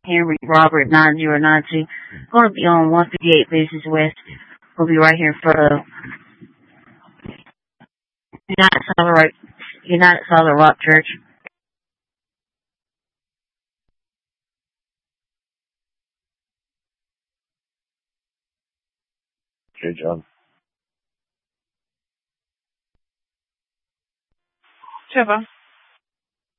Henry Robert 9092. Going to be on 158 Business West. We'll be right here for the United Solid Rock Church. Okay, John. Trevor.